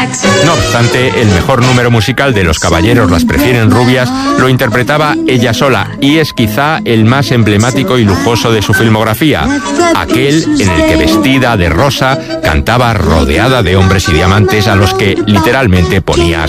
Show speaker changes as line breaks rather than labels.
No obstante, el mejor número musical de Los caballeros las prefieren rubias lo interpretaba ella sola y es quizá el más emblemático y lujoso de su filmografía, aquel en el que vestida de rosa cantaba rodeada de hombres y diamantes a los que literalmente ponía